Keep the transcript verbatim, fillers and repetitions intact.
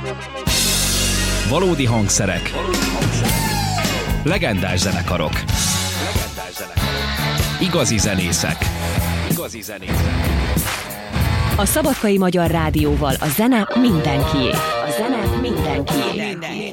Valódi hangszerek. Legendás zenekarok. Igazi zenészek. Igazi zenészek. A Szabadkai Magyar Rádióval a zene mindenkié. A zene mindenkié. mindenkié.